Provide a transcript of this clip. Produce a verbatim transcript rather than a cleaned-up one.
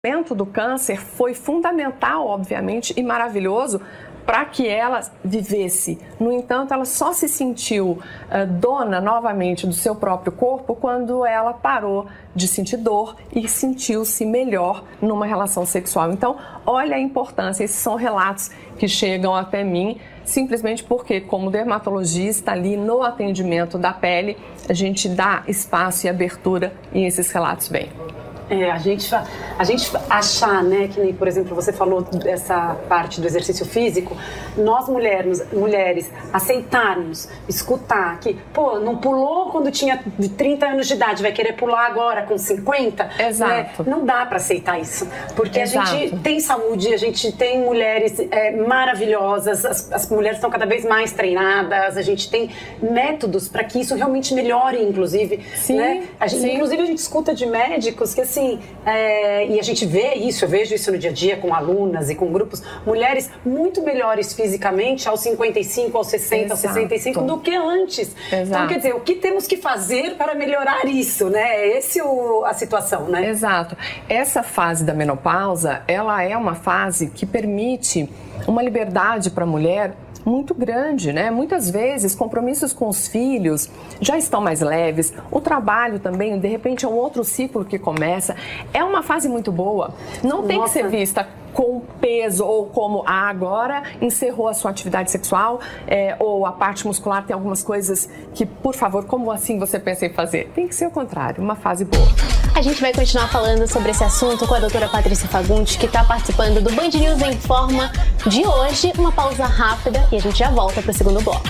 tratamento do câncer foi fundamental, obviamente, e maravilhoso para que ela vivesse. No entanto, ela só se sentiu uh, dona novamente do seu próprio corpo quando ela parou de sentir dor e sentiu-se melhor numa relação sexual. Então, olha a importância. Esses são relatos que chegam até mim simplesmente porque, como dermatologista ali no atendimento da pele, a gente dá espaço e abertura e esses relatos vêm. É, a gente, a gente achar, né, que nem, por exemplo, você falou dessa parte do exercício físico, nós mulheres, mulheres aceitarmos, escutar que, pô, não pulou quando tinha trinta anos de idade, vai querer pular agora com cinquenta? Exato. Né? Não dá para aceitar isso, porque Exato. A gente tem saúde, a gente tem mulheres é, maravilhosas, as, as mulheres estão cada vez mais treinadas, a gente tem métodos para que isso realmente melhore, inclusive. Sim, né? A gente, sim. Inclusive a gente escuta de médicos que, assim, É, e a gente vê isso, eu vejo isso no dia a dia com alunas e com grupos, mulheres muito melhores fisicamente aos cinquenta e cinco, aos sessenta, Exato. aos sessenta e cinco do que antes. Exato. Então, quer dizer, o que temos que fazer para melhorar isso, né? Essa é o, a situação, né? Exato. Essa fase da menopausa, ela é uma fase que permite uma liberdade para a mulher muito grande, né? Muitas vezes, compromissos com os filhos já estão mais leves, o trabalho também, de repente, é um outro ciclo que começa. É uma fase muito boa. Não tem Nossa. que ser vista com peso ou como ah, agora encerrou a sua atividade sexual é, ou a parte muscular tem algumas coisas que, por favor, como assim você pensa em fazer? Tem que ser o contrário, uma fase boa. A gente vai continuar falando sobre esse assunto com a doutora Patrícia Fagundes, que está participando do Band News Informa de hoje. Uma pausa rápida e a gente já volta para o segundo bloco.